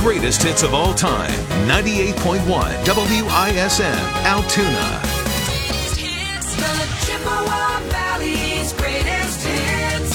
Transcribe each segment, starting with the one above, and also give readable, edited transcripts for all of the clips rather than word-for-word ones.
greatest hits of all time. 98.1 WISN, Altoona. Greatest hits, the Chippewa Valley's greatest hits.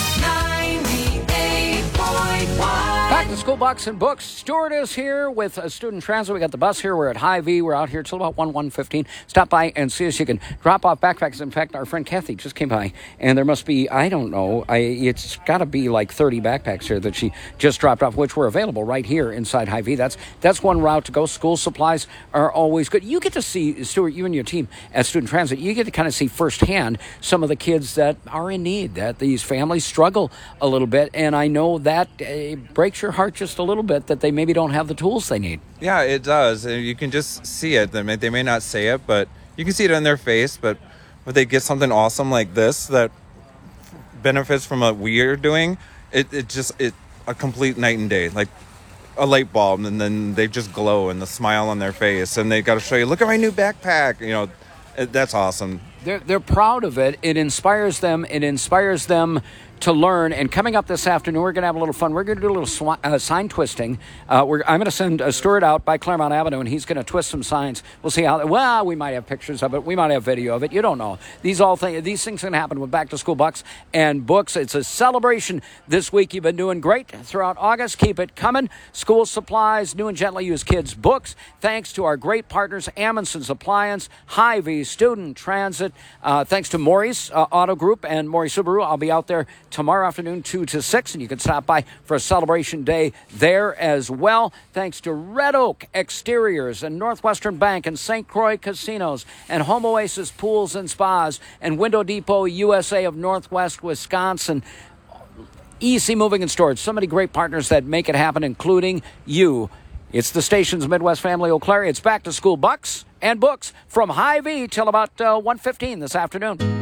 98.1. Back to School Bucks and Books. Stuart is here with Student Transit. We got the bus here. We're at Hy-Vee. We're out here till about 1:15. Stop by and see us. You can drop off backpacks. In fact, our friend Kathy just came by, and there must be, I don't know, it's got to be like 30 backpacks here that she just dropped off, which were available right here inside Hy-Vee. That's one route to go. School supplies are always good. You get to see, Stuart, you and your team at Student Transit, you get to kind of see firsthand some of the kids that are in need, that these families struggle a little bit, and I know that breaks your heart just a little bit that they maybe don't have the tools they need. Yeah, it does. You can just see it. They may not say it, but you can see it on their face. But when they get something awesome like this that benefits from what we're doing, it's a complete night and day. Like a light bulb, and then they just glow and the smile on their face, and they got to show you, look at my new backpack. That's awesome. They're proud of it. It inspires them. It inspires them to learn. And coming up this afternoon, we're going to have a little fun. We're going to do a little sign twisting. I'm going to send Stuart out by Claremont Avenue, and he's going to twist some signs. We'll see how. Well, we might have pictures of it. We might have video of it. You don't know. These things can happen with Back to School Bucks and Books. It's a celebration this week. You've been doing great throughout August. Keep it coming. School supplies, new and gently used kids' books. Thanks to our great partners, Amundsen's Appliance, Hy-Vee, Student Transit. Thanks to Maury's Auto Group and Maury Subaru. I'll be out there tomorrow afternoon, 2 to 6, and you can stop by for a celebration day there as well. Thanks to Red Oak Exteriors and Northwestern Bank and St. Croix Casinos and Home Oasis Pools and Spas and Window Depot USA of Northwest Wisconsin. Easy Moving and Storage. So many great partners that make it happen, including you. It's the station's Midwest Family Eau Claire. It's Back to School Bucks and Books from Hy-Vee till about 1:15 this afternoon.